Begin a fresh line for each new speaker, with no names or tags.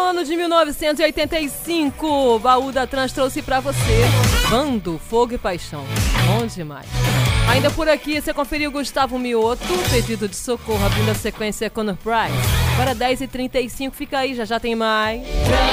ano de 1985, Baú da Trans trouxe pra você Bando, Fogo e Paixão. Bom demais. Ainda por aqui, você conferiu Gustavo Mioto, Pedido de Socorro, abrindo a sequência Conor Price. Agora 10h35, fica aí, já tem mais.